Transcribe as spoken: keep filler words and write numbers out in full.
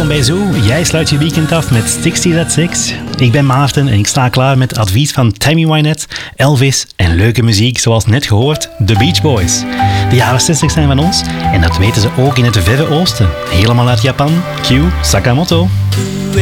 bij Zo. Jij sluit je weekend af met zestig at zes. Ik ben Maarten en ik sta klaar met advies van Tammy Wynette, Elvis en leuke muziek zoals net gehoord, The Beach Boys. De jaren zestig zijn van ons en dat weten ze ook in het Verre Oosten. Helemaal uit Japan. Cue Sakamoto.